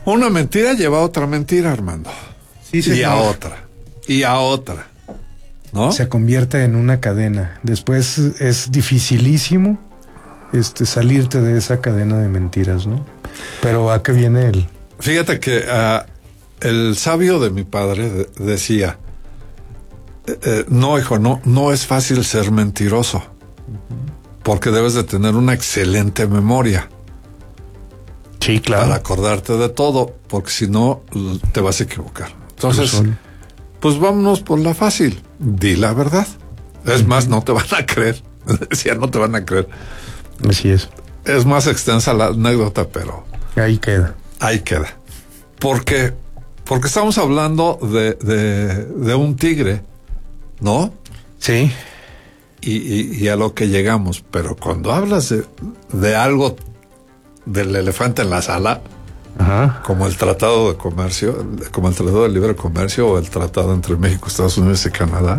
Una mentira lleva a otra mentira, Armando. Sí, señor. Y a otra. Y a otra. ¿No? Se convierte en una cadena. Después es dificilísimo salirte de esa cadena de mentiras, ¿no? Pero ¿a qué viene él? Fíjate que el sabio de mi padre decía, no, hijo, no es fácil ser mentiroso, porque debes de tener una excelente memoria. Sí, claro. Para acordarte de todo, porque si no, te vas a equivocar. Entonces, pues vámonos por la fácil. Di la verdad. Es más, no te van a creer. Decía, no te van a creer. Así es. Es más extensa la anécdota, pero... Ahí queda. Ahí queda. Porque estamos hablando de un tigre, ¿no? Sí. Y a lo que llegamos. Pero cuando hablas de algo, del elefante en la sala, ajá, como el Tratado de Comercio, como el Tratado de Libre Comercio o el Tratado entre México, Estados Unidos y Canadá.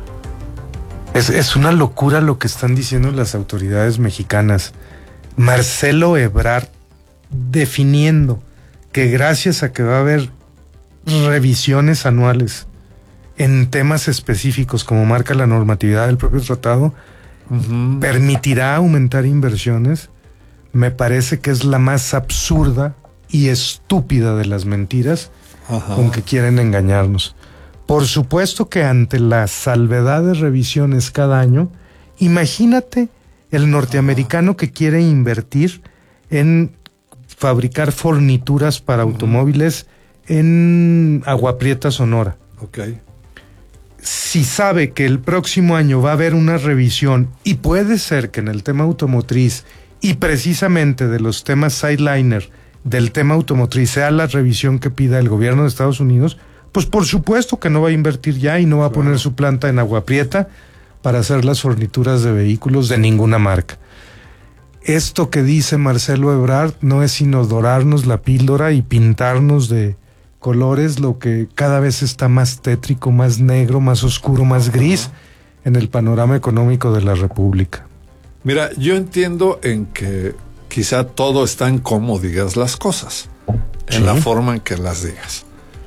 Es una locura lo que están diciendo las autoridades mexicanas. Marcelo Ebrard definiendo que gracias a que va a haber revisiones anuales en temas específicos como marca la normatividad del propio tratado, permitirá aumentar inversiones. Me parece que es la más absurda y estúpida de las mentiras con que quieren engañarnos. Por supuesto que ante la salvedad de revisiones cada año, imagínate el norteamericano que quiere invertir en fabricar fornituras para automóviles en Agua Prieta, Sonora. Okay. Si sabe que el próximo año va a haber una revisión, y puede ser que en el tema automotriz y precisamente de los temas sideliner del tema automotriz sea la revisión que pida el gobierno de Estados Unidos, pues por supuesto que no va a invertir ya y no va a poner su planta en Agua Prieta para hacer las fornituras de vehículos de ninguna marca. Esto que dice Marcelo Ebrard no es sino dorarnos la píldora y pintarnos de colores lo que cada vez está más tétrico, más negro, más oscuro, más gris en el panorama económico de la República. Mira, yo entiendo en que quizá todo está en cómo digas las cosas, en la forma en que las digas.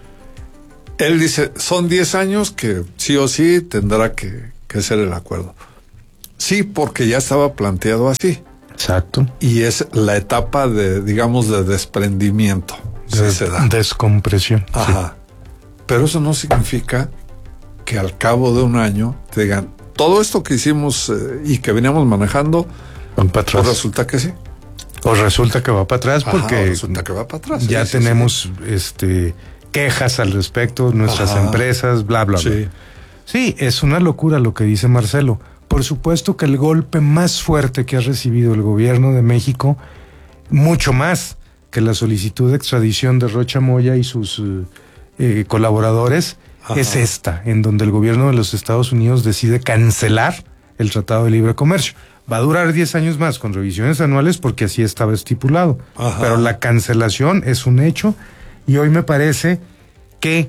Él dice, son 10 años que sí o sí tendrá que ser el acuerdo. Sí, porque ya estaba planteado así. Exacto. Y es la etapa de, digamos, de desprendimiento. Descompresión. Ajá. Sí. Pero eso no significa que al cabo de un año te digan, todo esto que hicimos y que veníamos manejando, van para atrás. Pues resulta que sí. O resulta que va para atrás porque resulta que va para atrás. Ya tenemos quejas al respecto, nuestras empresas, bla, bla, bla. Sí, es una locura lo que dice Marcelo. Por supuesto que el golpe más fuerte que ha recibido el gobierno de México, mucho más que la solicitud de extradición de Rocha Moya y sus colaboradores, es esta, en donde el gobierno de los Estados Unidos decide cancelar el Tratado de Libre Comercio. Va a durar 10 años más con revisiones anuales porque así estaba estipulado. Pero la cancelación es un hecho y hoy me parece que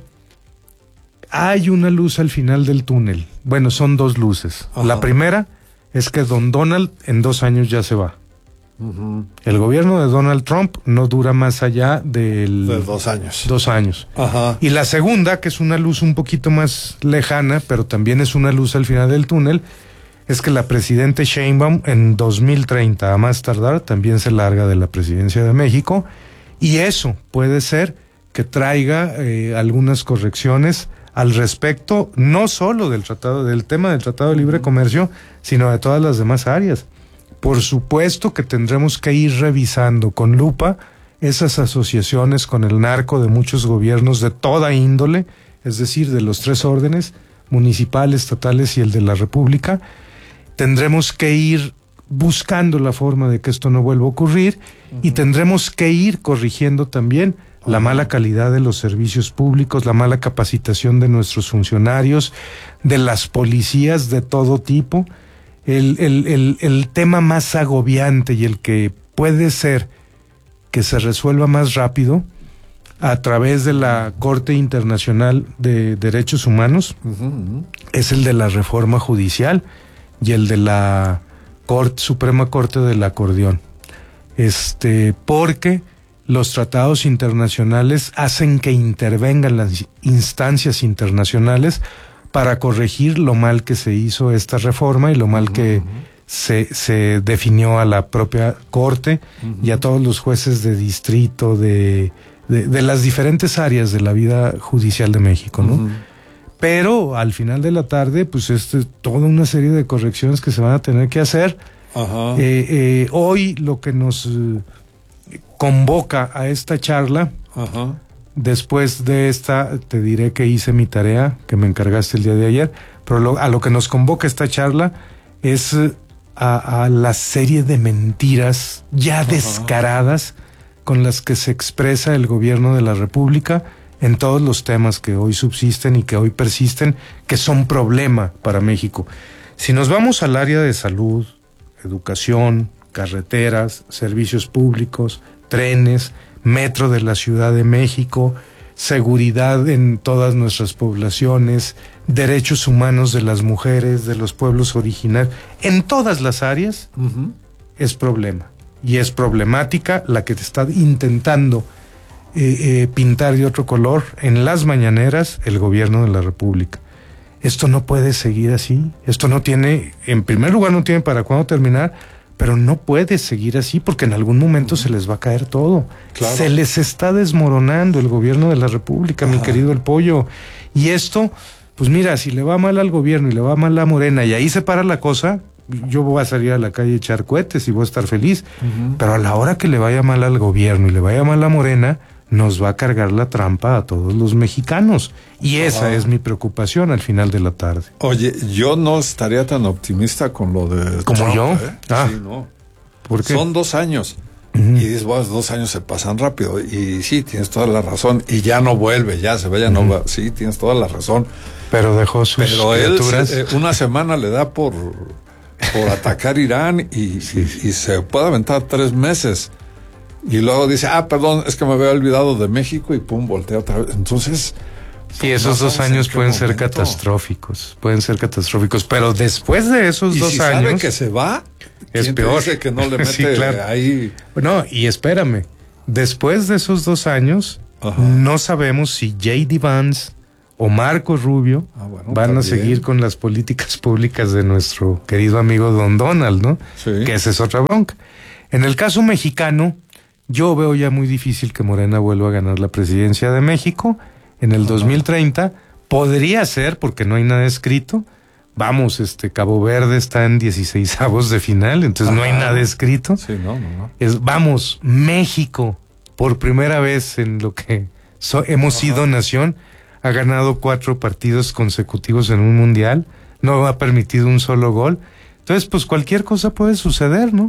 hay una luz al final del túnel. Bueno, son dos luces. La primera es que don Donald en 2 años ya se va. El gobierno de Donald Trump no dura más allá de 2 años. 2 años. Y la segunda, que es una luz un poquito más lejana, pero también es una luz al final del túnel, es que la presidenta Sheinbaum en 2030, a más tardar, también se larga de la presidencia de México, y eso puede ser que traiga algunas correcciones al respecto, no solo del tema del Tratado de Libre Comercio, sino de todas las demás áreas. Por supuesto que tendremos que ir revisando con lupa esas asociaciones con el narco de muchos gobiernos de toda índole, es decir, de los 3 órdenes, municipal, estatales y el de la República. Tendremos que ir buscando la forma de que esto no vuelva a ocurrir y tendremos que ir corrigiendo también la mala calidad de los servicios públicos, la mala capacitación de nuestros funcionarios, de las policías de todo tipo. El tema más agobiante y el que puede ser que se resuelva más rápido a través de la Corte Internacional de Derechos Humanos es el de la reforma judicial y el de la Suprema Corte del Acordeón. Porque los tratados internacionales hacen que intervengan las instancias internacionales para corregir lo mal que se hizo esta reforma y lo mal que se definió a la propia Corte y a todos los jueces de distrito de las diferentes áreas de la vida judicial de México, ¿no? Pero al final de la tarde, pues toda una serie de correcciones que se van a tener que hacer. Hoy lo que nos convoca a esta charla, después de esta, te diré que hice mi tarea, que me encargaste el día de ayer, pero a lo que nos convoca esta charla es a la serie de mentiras ya descaradas con las que se expresa el gobierno de la República en todos los temas que hoy subsisten y que hoy persisten, que son problema para México. Si nos vamos al área de salud, educación, carreteras, servicios públicos, trenes, metro de la Ciudad de México, seguridad en todas nuestras poblaciones, derechos humanos de las mujeres, de los pueblos originarios, en todas las áreas es problema. Y es problemática la que te está intentando pintar de otro color en las mañaneras el gobierno de la República. Esto no puede seguir así. Esto no tiene, en primer lugar, no tiene para cuándo terminar, pero no puede seguir así porque en algún momento se les va a caer todo. Claro. Se les está desmoronando el gobierno de la República, mi querido El Pollo. Y esto, pues mira, si le va mal al gobierno y le va mal a Morena y ahí se para la cosa, yo voy a salir a la calle a echar cohetes y voy a estar feliz. Pero a la hora que le vaya mal al gobierno y le vaya mal a Morena, nos va a cargar la trampa a todos los mexicanos. Y esa es mi preocupación al final de la tarde. Oye, yo no estaría tan optimista con lo de ¿como Trump, yo? Sí, no. ¿Por qué? Son 2 años. Y dices, bueno, 2 años se pasan rápido. Y sí, tienes toda la razón. Y ya no vuelve, ya se vaya, no va. Sí, tienes toda la razón. Pero dejó sus criaturas. Él, una semana le da por atacar Irán y se puede aventar 3 meses. Y luego dice, perdón, es que me había olvidado de México y pum, voltea otra vez. Entonces... Sí, esos 2 años pueden ser catastróficos, pero después de esos 2 años... sabe que se va, es peor. Dice que no le mete ahí... No, y espérame, después de esos 2 años, no sabemos si J.D. Vance o Marco Rubio van a seguir con las políticas públicas de nuestro querido amigo Don Donald, ¿no? Sí. Que esa es otra bronca. En el caso mexicano, yo veo ya muy difícil que Morena vuelva a ganar la presidencia de México en el 2030. Podría ser, porque no hay nada escrito. Vamos, Cabo Verde está en 16avos de final, entonces no hay nada escrito. Sí, no. Vamos, México, por primera vez en lo que hemos sido nación, ha ganado 4 partidos consecutivos en un mundial, no ha permitido un solo gol. Entonces, pues cualquier cosa puede suceder, ¿no?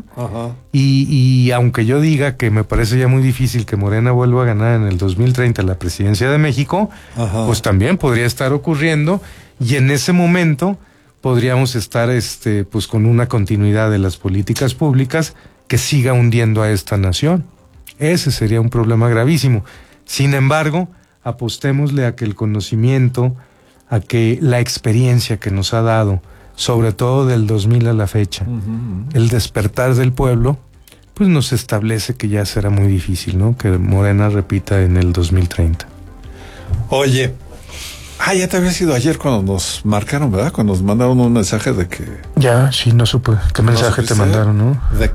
Y aunque yo diga que me parece ya muy difícil que Morena vuelva a ganar en el 2030 la presidencia de México, pues también podría estar ocurriendo y en ese momento podríamos estar pues con una continuidad de las políticas públicas que siga hundiendo a esta nación. Ese sería un problema gravísimo. Sin embargo, apostémosle a que el conocimiento, a que la experiencia que nos ha dado, sobre todo del 2000 a la fecha, el despertar del pueblo, pues nos establece que ya será muy difícil, ¿no? Que Morena repita en el 2030. Oye, ya te había sido ayer cuando nos marcaron, ¿verdad? Cuando nos mandaron un mensaje de que... Ya, sí, no supe. ¿Qué mensaje te mandaron, no? De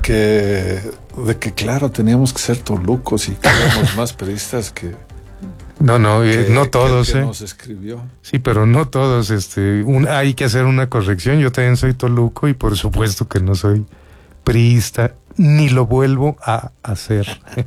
que claro, teníamos que ser tolucos y que éramos más periodistas que... No todos, que nos escribió. Sí, pero no todos, hay que hacer una corrección. Yo también soy toluco y por supuesto que no soy priista, ni lo vuelvo a hacer.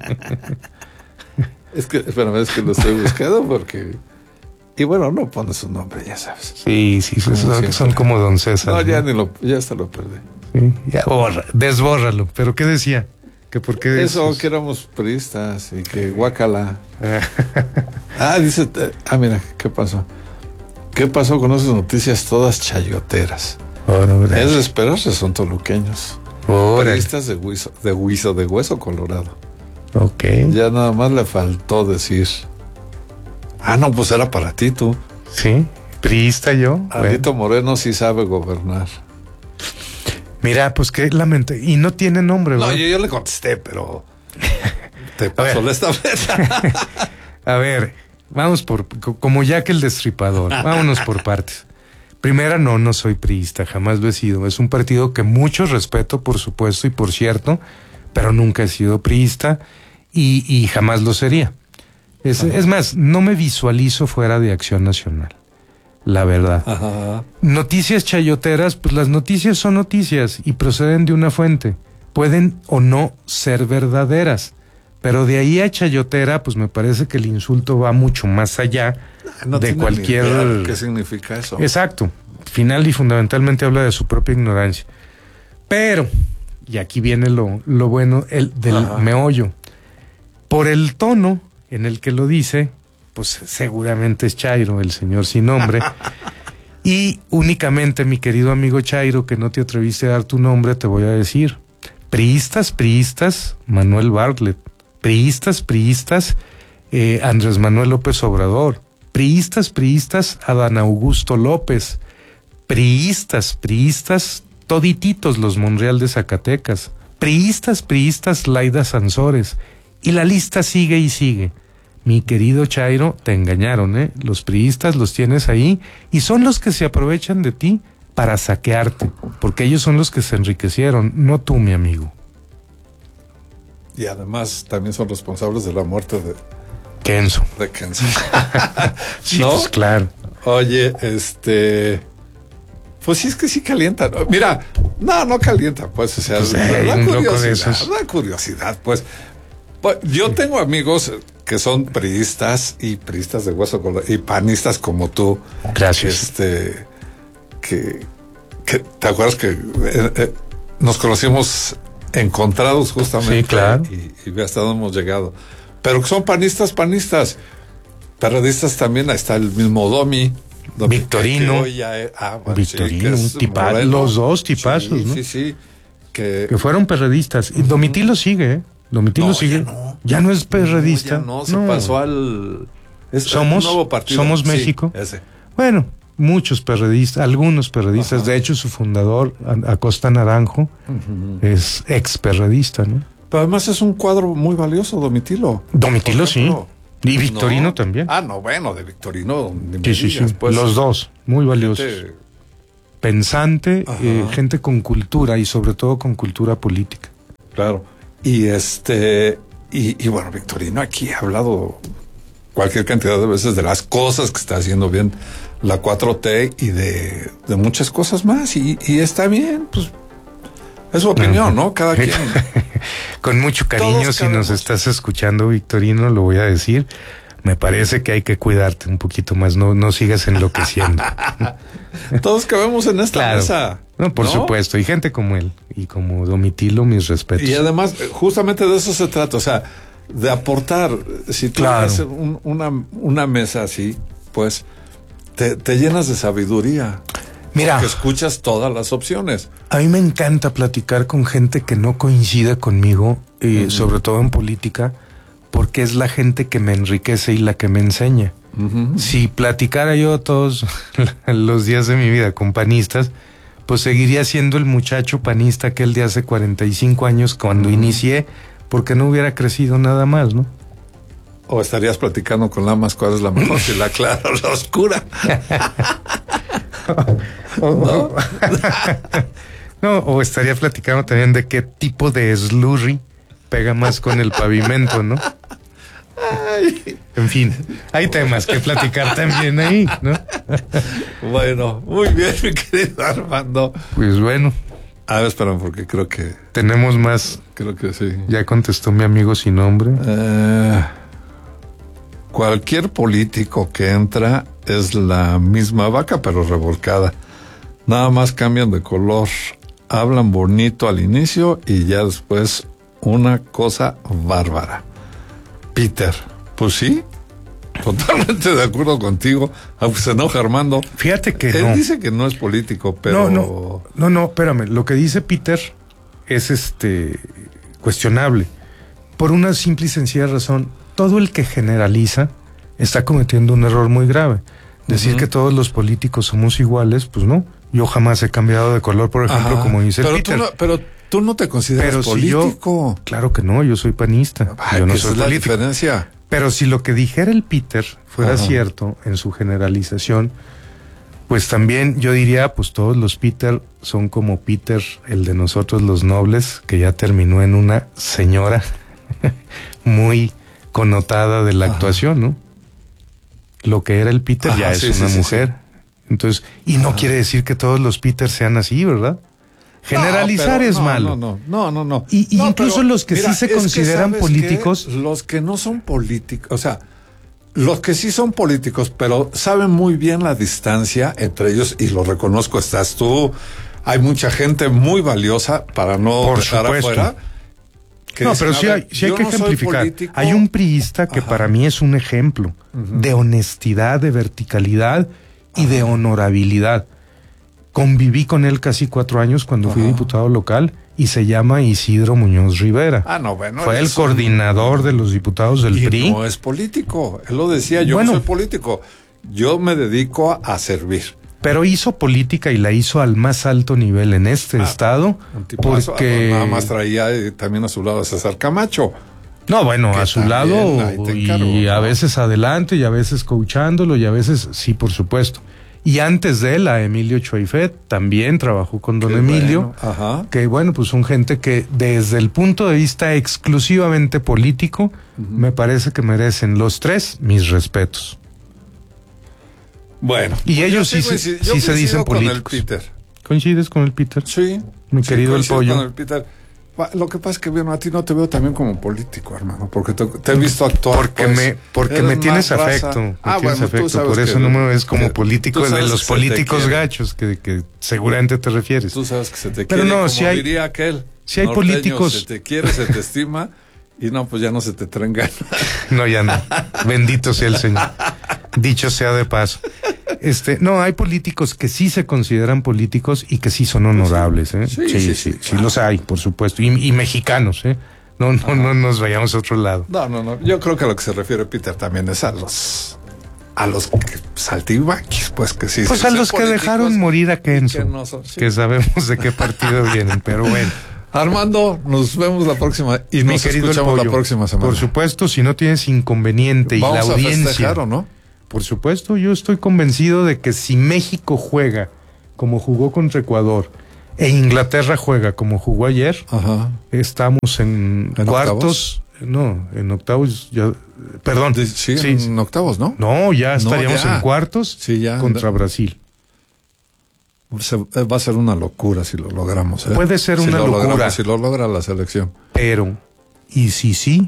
Es que lo estoy buscando porque... Y bueno, no pones su nombre, ya sabes. Sí, son como Don César. No, ya hasta lo perdí. Sí, ya desbórralo. ¿Pero qué decía? ¿Que por qué eso? Que éramos priistas y que guácala. Dice, mira, ¿qué pasó? ¿Qué pasó con esas noticias todas chayoteras? Es de esperarse, son toluqueños. Priistas de hueso colorado. Ok. Ya nada más le faltó decir... no, pues era para ti, tú. Sí, priista yo. Alito Moreno sí sabe gobernar. Mira, pues qué lamento. Y no tiene nombre, ¿verdad? No, yo le contesté, pero... Te pasó la estafeta. A ver, vamos como Jack el Destripador, vámonos por partes. Primera, no soy priista, jamás lo he sido. Es un partido que mucho respeto, por supuesto, y por cierto, pero nunca he sido priista y jamás lo sería. Es más, no me visualizo fuera de Acción Nacional, la verdad. Ajá. Noticias chayoteras, pues las noticias son noticias y proceden de una fuente. Pueden o no ser verdaderas, pero de ahí a chayotera, pues me parece que el insulto va mucho más allá de cualquier... ¿Qué significa eso? Exacto. Final y fundamentalmente habla de su propia ignorancia. Pero, y aquí viene lo bueno del meollo. Por el tono en el que lo dice, pues seguramente es Chairo, el señor sin nombre. Y únicamente, mi querido amigo Chairo, que no te atreviste a dar tu nombre, te voy a decir: priistas, Manuel Bartlett. Priistas, Andrés Manuel López Obrador. Priistas, Adán Augusto López. Priistas, todititos los Monreal de Zacatecas. Priistas, Laida Sansores. Y la lista sigue y sigue. Mi querido Chairo, te engañaron, ¿eh? Los priistas los tienes ahí y son los que se aprovechan de ti para saquearte, porque ellos son los que se enriquecieron, no tú, mi amigo. Y además también son responsables de la muerte de Kenzo. Sí, ¿no? Pues claro. Oye, pues sí, es que sí calienta. Mira, no calienta, pues, o sea, pues la curiosidad, pues. Yo tengo amigos que son priistas y priistas de hueso colorado y panistas como tú. Gracias. Que te acuerdas que nos conocimos encontrados justamente. Sí, claro. Y hasta dónde hemos llegado. Pero que son panistas. Periodistas también, ahí está el mismo Domi. Victorino. Victorino, sí, un tipazo. Los dos tipazos, sí, ¿no? Sí. Que fueron periodistas. Y Domitilo sigue, ¿eh? Domitilo sigue. Ya no es periodista. Se pasó al... Somos, nuevo partido. Somos México. Sí, ese. Bueno, muchos periodistas, algunos periodistas. De hecho, su fundador, Acosta Naranjo, es ex periodista, ¿no? Pero además es un cuadro muy valioso, Domitilo. Domitilo, sí. Y Victorino también. De Victorino. Sí. Pues, los dos, muy valiosos. Pensante, gente con cultura y sobre todo con cultura política. Claro. Y y bueno, Victorino aquí ha hablado cualquier cantidad de veces de las cosas que está haciendo bien la 4T y de muchas cosas más. Y está bien, pues es su opinión, ¿no? Cada quien. Con mucho cariño, si nos estás escuchando, Victorino, lo voy a decir. Me parece que hay que cuidarte un poquito más, no sigas enloqueciendo. Todos cabemos en esta mesa. No, por supuesto, y gente como él, y como Domitilo, mis respetos. Y además, justamente de eso se trata, o sea, de aportar. Si tú haces una mesa así, pues te llenas de sabiduría. Mira, porque escuchas todas las opciones. A mí me encanta platicar con gente que no coincide conmigo, sobre todo en política, porque es la gente que me enriquece y la que me enseña. Si platicara yo todos los días de mi vida con panistas, pues seguiría siendo el muchacho panista aquel de hace 45 años cuando inicié, porque no hubiera crecido nada más, ¿no? O estarías platicando con Lamas cuál es la mejor, si la clara o la oscura. No, o estaría platicando también de qué tipo de slurry pega más con el pavimento, ¿no? Ay. En fin, hay temas que platicar también ahí, ¿no? Bueno, muy bien, mi querido Armando. Pues bueno. A ver, espérame, porque creo que... Tenemos más. Creo que sí. Ya contestó mi amigo sin nombre. Cualquier político que entra es la misma vaca, pero revolcada. Nada más cambian de color. Hablan bonito al inicio y ya después una cosa bárbara. Peter, pues sí, totalmente de acuerdo contigo, aunque se enoja Armando. Fíjate que él dice que no es político, pero... No, espérame, lo que dice Peter es cuestionable, por una simple y sencilla razón. Todo el que generaliza está cometiendo un error muy grave. Decir que todos los políticos somos iguales, pues no. Yo jamás he cambiado de color, por ejemplo, como dice Peter. Pero tú no te consideras pero político. Claro que no, yo soy panista. Yo no soy esa político. Es la diferencia. Pero si lo que dijera el Peter fuera cierto en su generalización, pues también yo diría, pues todos los Peter son como Peter, el de nosotros los nobles, que ya terminó en una señora muy connotada de la actuación, ¿no? Lo que era el Peter ya es una mujer. Entonces, y no quiere decir que todos los Peter sean así, ¿verdad? Generalizar es malo. No. Y incluso los que sí se consideran políticos. Los que no son políticos, o sea, los que sí son políticos, pero saben muy bien la distancia entre ellos, y lo reconozco, estás tú, hay mucha gente muy valiosa para no dejar afuera. No, pero sí hay que ejemplificar. Hay un priista que para mí es un ejemplo de honestidad, de verticalidad y de honorabilidad. Conviví con él casi 4 años cuando fui diputado local y se llama Isidro Muñoz Rivera. Fue el coordinador de los diputados del PRI. No es político, él lo decía, yo no soy político, yo me dedico a servir. Pero hizo política y la hizo al más alto nivel en este estado, porque nada más traía también a su lado a César Camacho. No, bueno, a su lado y a veces adelante y a veces coachándolo y a veces, sí, por supuesto. Y antes de él, a Emilio Choifet, también trabajó con don Emilio, que bueno, pues son gente que desde el punto de vista exclusivamente político, me parece que merecen los tres mis respetos. Bueno. Y ellos sí se dicen políticos. El Peter. ¿Coincides con el Peter? Sí. Mi querido el pollo. Con el Peter. Lo que pasa es que, bueno, a ti no te veo también como político, hermano, porque te he visto actuar. Porque me tienes afecto. Por eso no me ves como político de los políticos gachos que seguramente te refieres. Tú sabes que se te quiere, como diría aquel. Si hay políticos. Se te quiere, se te estima, y no, pues ya no se te traen ganas. No, ya no. Bendito sea el Señor. Dicho sea de paso. No, hay políticos que sí se consideran políticos y que sí son honorables, ¿eh? Sí, los hay, por supuesto. Y mexicanos, ¿eh? No nos vayamos a otro lado. No. Yo creo que a lo que se refiere Peter también es a los saltimbanquis, pues que sí. Pues a los que dejaron morir a Kenzo, que sabemos de qué partido vienen, pero bueno. Armando, nos vemos la próxima y nos escuchamos la próxima semana. Por supuesto, si no tienes inconveniente y la audiencia. ¿Vamos a festejar o no? Por supuesto, yo estoy convencido de que si México juega como jugó contra Ecuador e Inglaterra juega como jugó ayer, estamos en cuartos. No, en octavos ya. Perdón. Sí, en octavos, ¿no? No, ya estaríamos en cuartos contra Brasil. Va a ser una locura si lo logramos. Puede ser una locura. Si lo logra la selección. Pero, ¿y si sí?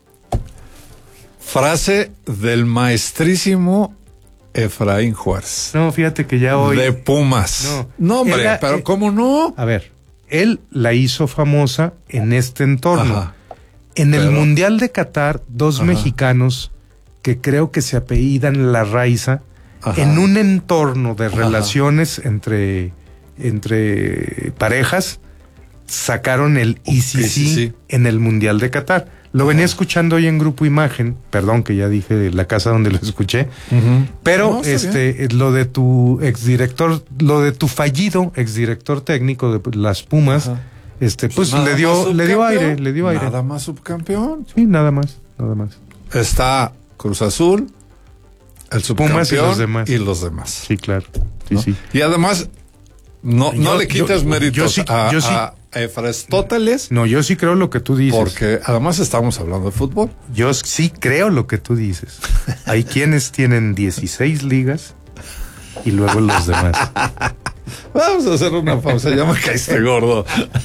Frase del maestrísimo Efraín Juárez. No, fíjate que ya hoy. De Pumas. No, hombre, pero ¿cómo no? A ver, él la hizo famosa en este entorno. En el Mundial de Qatar, 2 mexicanos que creo que se apellidan Larraiza, en un entorno de relaciones entre parejas, sacaron el ICC en el Mundial de Qatar. Lo venía escuchando hoy en Grupo Imagen, perdón que ya dije la casa donde lo escuché, pero lo de tu exdirector, lo de tu fallido exdirector técnico de las Pumas, pues le dio aire. Nada más subcampeón. Sí, nada más. Está Cruz Azul, el subcampeón Pumas y los demás. Sí, claro. Sí. Y además, no le quites méritos a Efraín. No, yo sí creo lo que tú dices. Porque además estamos hablando de fútbol. Yo sí creo lo que tú dices. Hay quienes tienen 16 ligas y luego los demás. Vamos a hacer una pausa, ya me caíste gordo.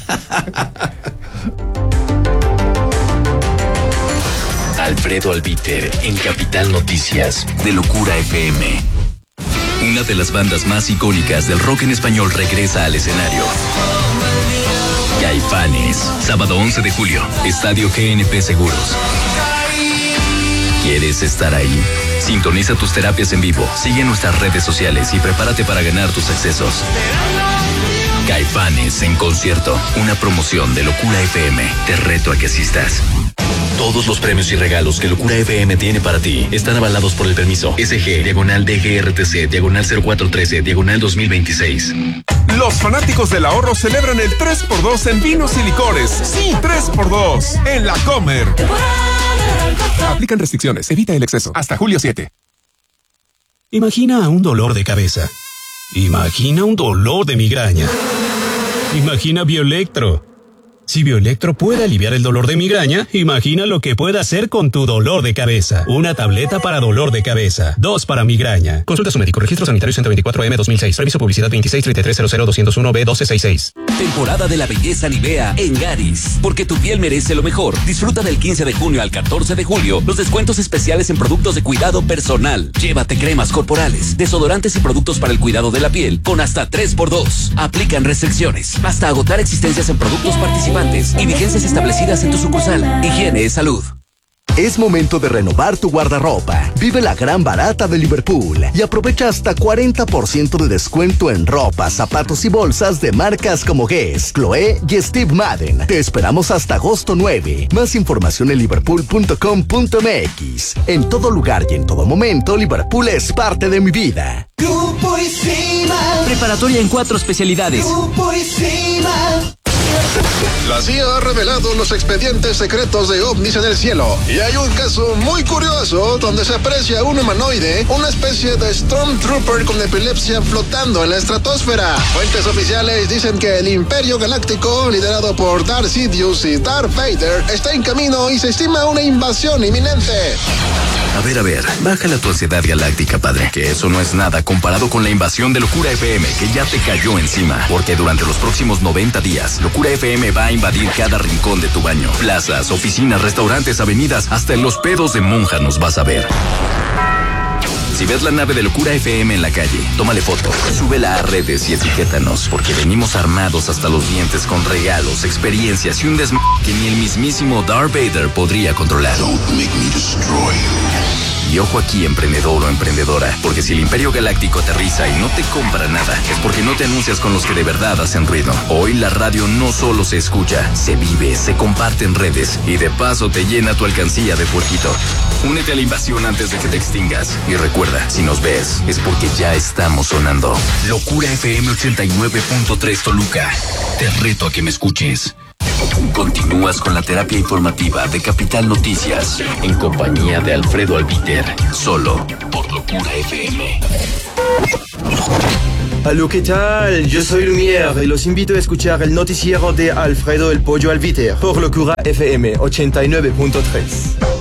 Alfredo Albiter en Capital Noticias de Locura FM. Una de las bandas más icónicas del rock en español regresa al escenario. Caifanes, sábado 11 de julio, Estadio GNP Seguros. ¿Quieres estar ahí? Sintoniza tus terapias en vivo, sigue nuestras redes sociales y prepárate para ganar tus accesos. Caifanes en concierto, una promoción de Locura FM. Te reto a que asistas. Todos los premios y regalos que Locura FM tiene para ti están avalados por el permiso SG, /DGRTC, /0413, /2026. Los fanáticos del ahorro celebran el 3x2 en vinos y licores. Sí, 3x2 en La Comer. Aplican restricciones. Evita el exceso. Hasta julio 7. Imagina un dolor de cabeza. Imagina un dolor de migraña. Imagina Bioelectro. Si Bioelectro puede aliviar el dolor de migraña, imagina lo que puede hacer con tu dolor de cabeza. Una tableta para dolor de cabeza. 2 para migraña. Consulta a su médico. Registro sanitario 124M 2006. Reviso publicidad 2633000201B1266. Temporada de la belleza Nivea en Garis. Porque tu piel merece lo mejor. Disfruta del 15 de junio al 14 de julio los descuentos especiales en productos de cuidado personal. Llévate cremas corporales, desodorantes y productos para el cuidado de la piel con hasta 3x2. Aplican restricciones. Hasta agotar existencias en productos participantes y vigencias establecidas en tu sucursal. Higiene es salud. Es momento de renovar tu guardarropa. Vive la gran barata de Liverpool y aprovecha hasta 40% de descuento en ropa, zapatos y bolsas de marcas como Guess, Chloé y Steve Madden. Te esperamos hasta agosto 9. Más información en liverpool.com.mx. En todo lugar y en todo momento, Liverpool es parte de mi vida. Grupo Isima. Preparatoria en 4 especialidades. Grupo Isima. La CIA ha revelado los expedientes secretos de ovnis en el cielo y hay un caso muy curioso donde se aprecia un humanoide, una especie de Stormtrooper con epilepsia flotando en la estratosfera. Fuentes oficiales dicen que el Imperio Galáctico, liderado por Darth Sidious y Darth Vader, está en camino y se estima una invasión inminente. A ver, bájala tu ansiedad galáctica, padre, que eso no es nada comparado con la invasión de Locura FM que ya te cayó encima, porque durante los próximos 90 días, Locura FM va a invadir cada rincón de tu baño, plazas, oficinas, restaurantes, avenidas, hasta en los pedos de monja nos vas a ver. Si ves la nave de Locura FM en la calle, tómale foto, súbela a redes y etiquétanos, porque venimos armados hasta los dientes con regalos, experiencias y un desmadre que ni el mismísimo Darth Vader podría controlar. Don't make me destroy you. Y ojo aquí, emprendedor o emprendedora, porque si el Imperio Galáctico aterriza y no te compra nada, es porque no te anuncias con los que de verdad hacen ruido. Hoy la radio no solo se escucha, se vive, se comparte en redes y de paso te llena tu alcancía de puerquito. Únete a la invasión antes de que te extingas. Y recuerda, si nos ves, es porque ya estamos sonando. Locura FM 89.3 Toluca. Te reto a que me escuches. Continúas con la terapia informativa de Capital Noticias en compañía de Alfredo Albiter, solo por Locura FM. Aló, ¿qué tal? Yo soy Lumière y los invito a escuchar el noticiero de Alfredo el Pollo Albiter por Locura FM 89.3.